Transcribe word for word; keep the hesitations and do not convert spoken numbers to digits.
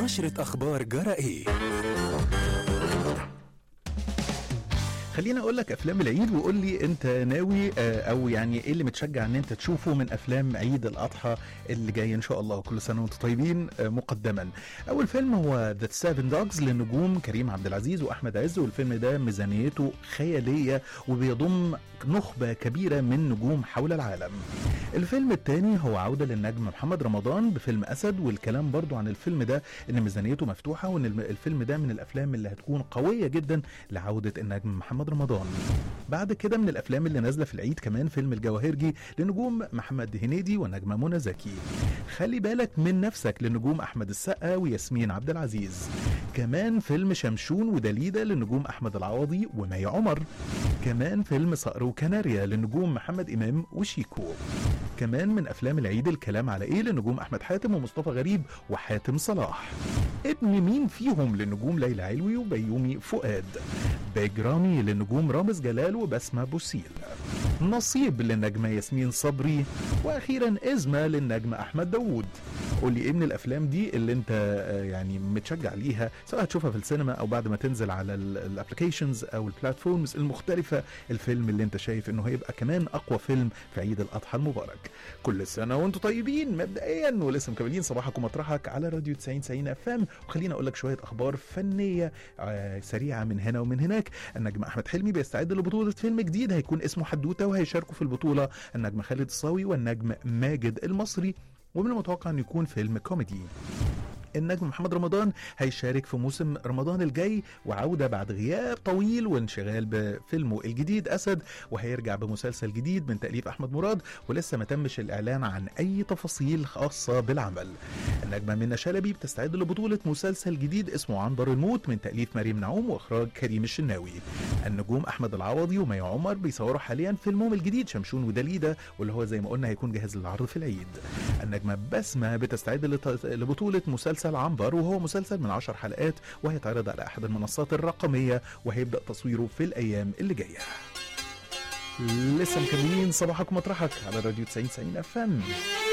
نشرة أخبار جرى إيه. خليني اقول لك افلام العيد وقول لي انت ناوي او يعني ايه اللي متشجع ان انت تشوفه من افلام عيد الاضحى اللي جاي ان شاء الله. كل سنه وانتم طيبين مقدما. اول فيلم هو ذا سيفن دوجز للنجوم كريم عبد العزيز واحمد عز، والفيلم ده ميزانيته خياليه وبيضم نخبه كبيره من نجوم حول العالم. الفيلم الثاني هو عوده للنجم محمد رمضان بفيلم اسد، والكلام برضو عن الفيلم ده ان ميزانيته مفتوحه وان الفيلم ده من الافلام اللي هتكون قويه جدا لعوده النجم محمد رمضان. بعد كده من الافلام اللي نازله في العيد كمان فيلم الجواهرجي لنجوم محمد هنيدي ونجمه منى زكي. خلي بالك من نفسك لنجوم احمد السقا وياسمين عبد العزيز. كمان فيلم شمشون ودليده لنجوم احمد العوضي ومي عمر. كمان فيلم صقر وكناريا لنجوم محمد امام وشيكو. كمان من افلام العيد الكلام على ايه لنجوم احمد حاتم ومصطفى غريب وحاتم صلاح. ابن مين فيهم لنجوم ليلى علوي وبيومي فؤاد. باج رامي لنجوم رامز جلال وبسمة بوسيل. نصيب للنجمة ياسمين صبري. واخيرا ازمة للنجم احمد داوود. قولي ايه من الافلام دي اللي انت يعني متشجع ليها، سواء هتشوفها في السينما او بعد ما تنزل على الابليكيشنز او البلاتفورمز المختلفة، الفيلم اللي انت شايف انه هيبقى كمان اقوى فيلم في عيد الاضحى المبارك. كل سنة وانتم طيبين مبدئيا، ولسه مكملين صباحك ومطرحك على راديو تسعين تسعين اف ام. وخلينا اقول لك شوية اخبار فنية آه سريعة من هنا ومن هناك. النجم احمد حلمي بيستعد لبطولة فيلم جديد هيكون اسمه حدوتة، وهيشاركوا في البطولة النجم خالد الصاوي والنجم ماجد المصري، ومن المتوقع أن يكون فيلم كوميدي. النجم محمد رمضان هيشارك في موسم رمضان الجاي وعودة بعد غياب طويل وانشغال بفيلمه الجديد أسد، وهيرجع بمسلسل جديد من تأليف أحمد مراد، ولسه ما تمش الإعلان عن أي تفاصيل خاصة بالعمل. النجمة منى شلبي بتستعد لبطولة مسلسل جديد اسمه عنبر الموت من تأليف مريم نعوم وإخراج كريم الشناوي. النجوم أحمد العوضي ومي عمر بيصوروا حاليا فيلمهم الجديد شمشون ودليده، واللي هو زي ما قلنا هيكون جاهز للعرض في العيد. النجمة بسمة بتستعد لبطولة مسلسل عنبر، وهو مسلسل من عشر حلقات وهيتعرض على أحد المنصات الرقمية، وهيبدأ تصويره في الأيام اللي جاية. لسه مكملين صباحك ومطرحك على راديو تسعين تسعين اف ام.